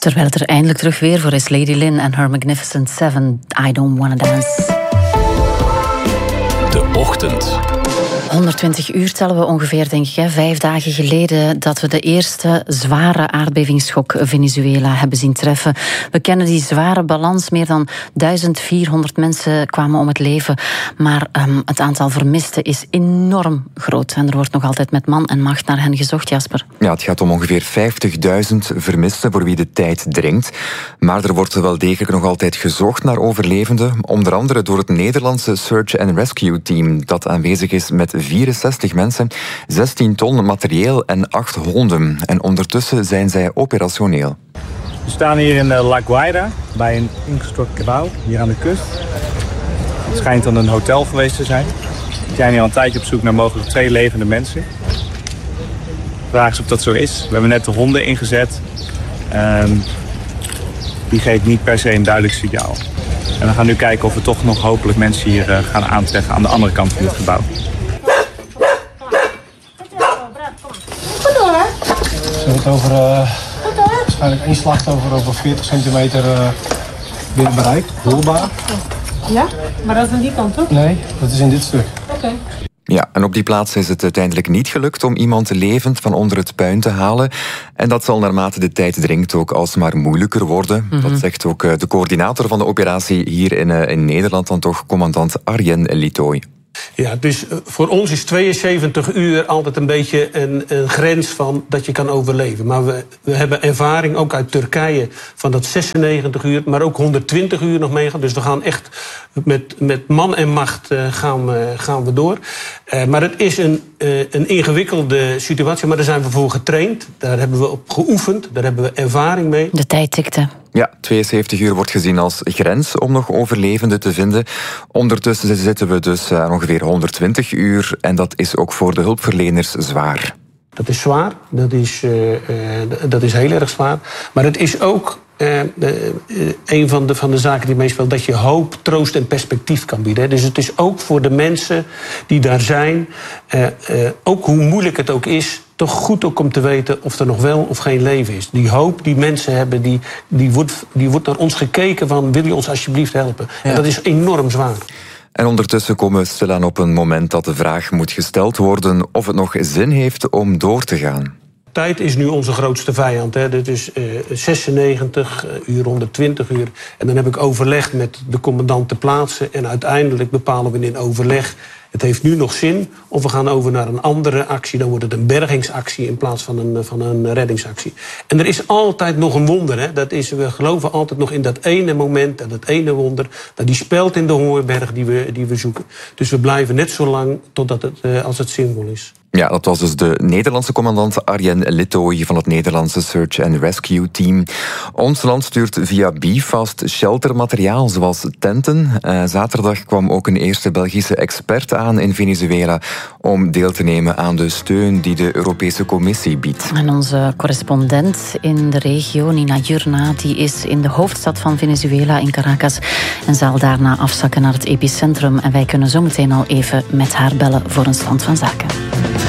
Terwijl het er eindelijk terug weer voor is. Lady Lynn en Her Magnificent Seven, I Don't Wanna Dance. De ochtend. 120 uur tellen we ongeveer, denk ik. 5 dagen geleden dat we de eerste zware aardbevingsschok Venezuela hebben zien treffen. We kennen die zware balans. Meer dan 1400 mensen kwamen om het leven. Maar het aantal vermisten is enorm groot. En er wordt nog altijd met man en macht naar hen gezocht, Jasper. Ja, het gaat om ongeveer 50.000 vermisten voor wie de tijd dringt. Maar er wordt wel degelijk nog altijd gezocht naar overlevenden. Onder andere door het Nederlandse Search and Rescue Team dat aanwezig is met 64 mensen, 16 ton materieel en 8 honden. En ondertussen zijn zij operationeel. We staan hier in La Guaira, bij een ingestort gebouw, hier aan de kust. Het schijnt dan een hotel geweest te zijn. We zijn hier al een tijdje op zoek naar mogelijk 2 levende mensen. De vraag is of dat zo is. We hebben net de honden ingezet. Die geeft niet per se een duidelijk signaal. En we gaan nu kijken of we toch nog hopelijk mensen hier gaan aantreffen aan de andere kant van het gebouw. We hebben het over waarschijnlijk 1 slachtoffer over 40 centimeter binnen bereik, hoorbaar. Ja, maar dat is aan die kant ook? Nee, dat is in dit stuk. Oké. Ja, en op die plaats is het uiteindelijk niet gelukt om iemand levend van onder het puin te halen. En dat zal naarmate de tijd dringt ook alsmaar moeilijker worden. Dat zegt ook de coördinator van de operatie hier in Nederland dan toch, commandant Arjen Litoy. Ja, dus voor ons is 72 uur altijd een beetje een grens van dat je kan overleven. Maar we hebben ervaring ook uit Turkije van dat 96 uur, maar ook 120 uur nog meegaan. Dus we gaan echt met man en macht gaan we door. Maar het is een ingewikkelde situatie, maar daar zijn we voor getraind. Daar hebben we op geoefend, daar hebben we ervaring mee. De tijd tikte. Ja, 72 uur wordt gezien als grens om nog overlevenden te vinden. Ondertussen zitten we dus aan ongeveer 120 uur en dat is ook voor de hulpverleners zwaar. Dat is zwaar, dat is heel erg zwaar. Maar het is ook een van de zaken die meespeelt, dat je hoop, troost en perspectief kan bieden. Dus het is ook voor de mensen die daar zijn, ook hoe moeilijk het ook is, toch goed ook om te weten of er nog wel of geen leven is. Die hoop die mensen hebben, die wordt naar ons gekeken van, wil je ons alsjeblieft helpen? Ja. En dat is enorm zwaar. En ondertussen komen we stilaan op een moment dat de vraag moet gesteld worden of het nog zin heeft om door te gaan. Tijd is nu onze grootste vijand. Hè. Dit is 96 uur, 120 uur. En dan heb ik overlegd met de commandant ter plaatse. En uiteindelijk bepalen we in overleg, het heeft nu nog zin, of we gaan over naar een andere actie. Dan wordt het een bergingsactie in plaats van een reddingsactie. En er is altijd nog een wonder. Hè. We geloven altijd nog in dat ene moment en dat ene wonder. Dat die speld in de Hoorberg die we zoeken. Dus we blijven net zo lang totdat als het zinvol is. Ja, dat was dus de Nederlandse commandant Arjen Litoy van het Nederlandse Search and Rescue Team. Ons land stuurt via Bifast sheltermateriaal zoals tenten. Zaterdag kwam ook een eerste Belgische expert aan in Venezuela om deel te nemen aan de steun die de Europese Commissie biedt. En onze correspondent in de regio, Nina Jurna, die is in de hoofdstad van Venezuela, in Caracas, en zal daarna afzakken naar het epicentrum. En wij kunnen zo meteen al even met haar bellen voor een stand van zaken.